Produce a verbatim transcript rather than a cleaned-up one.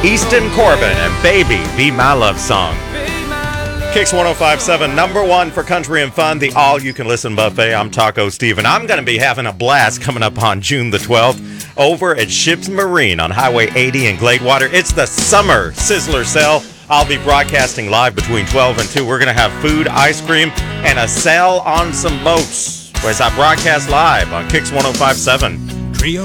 Easton Corbin and Baby Be My Love Song. Kicks one oh five point seven, number one for country and fun, the all-you-can-listen buffet. I'm Taco Steve, and I'm going to be having a blast coming up on June the twelfth over at Ships Marine on Highway eighty in Gladewater. It's the Summer Sizzler Sale. I'll be broadcasting live between twelve and two. We're going to have food, ice cream, and a sale on some boats as I broadcast live on Kicks one oh five point seven.